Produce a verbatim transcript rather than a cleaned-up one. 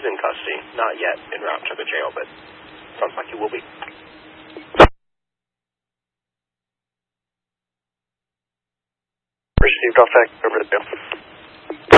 in custody, not yet en route to the jail, but sounds like he will be. Received off that over to jail.